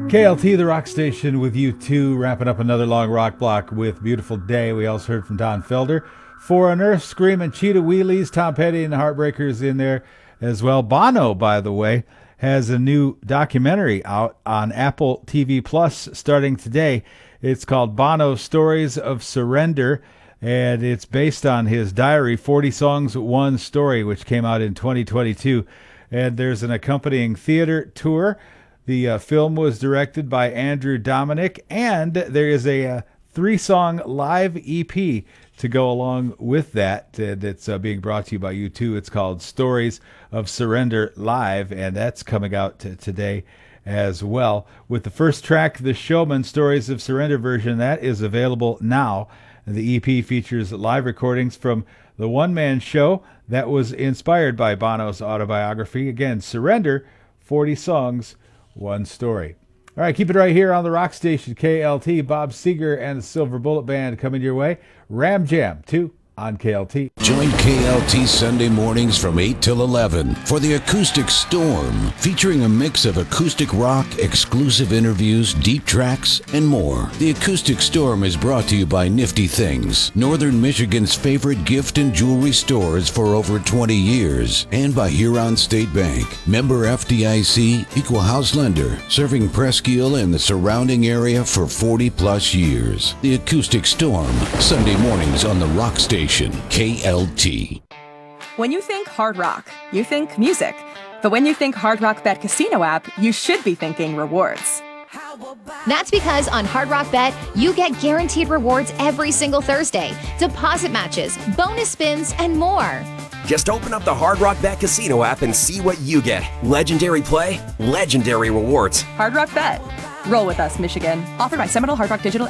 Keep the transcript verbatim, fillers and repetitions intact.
K L T, the rock station with you two, wrapping up another long rock block with Beautiful Day. We also heard from Don Felder. Foreigner, Screaming Cheetah Wheelies, Tom Petty and the Heartbreakers in there as well. Bono, by the way, has a new documentary out on Apple T V Plus starting today. It's called Bono Stories of Surrender, and it's based on his diary, forty Songs, One Story, which came out in twenty twenty-two. And there's an accompanying theater tour. The uh, film was directed by Andrew Dominic, and there is a, uh three-song live E P to go along with that uh, that's uh, being brought to you by U two. It's called Stories of Surrender Live, and that's coming out t- today as well. With the first track, The Showman Stories of Surrender version, that is available now. The E P features live recordings from the one-man show that was inspired by Bono's autobiography. Again, Surrender, forty songs, one story. All right, keep it right here on the rock station, K L T. Bob Seger and the Silver Bullet Band coming your way. Ram Jam two on K L T. Join K L T Sunday mornings from eight till eleven for the Acoustic Storm, featuring a mix of acoustic rock, exclusive interviews, deep tracks, and more. The Acoustic Storm is brought to you by Nifty Things, Northern Michigan's favorite gift and jewelry stores for over twenty years, and by Huron State Bank, member F D I C, equal house lender, serving Presque Isle and the surrounding area for forty plus years. The Acoustic Storm, Sunday mornings on the Rock Station, K L T. When you think Hard Rock, you think music. But when you think Hard Rock Bet Casino app, you should be thinking rewards. That's because on Hard Rock Bet, you get guaranteed rewards every single Thursday, deposit matches, bonus spins, and more. Just open up the Hard Rock Bet Casino app and see what you get. Legendary play, legendary rewards. Hard Rock Bet. Roll with us, Michigan. Offered by Seminole Hard Rock Digital